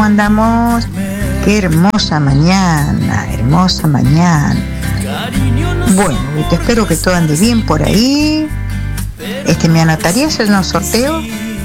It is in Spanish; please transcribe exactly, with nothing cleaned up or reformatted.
¿cómo andamos? Qué hermosa mañana, hermosa mañana. Bueno, te espero que todo ande bien por ahí. Este, ¿me anotarías en los sorteos?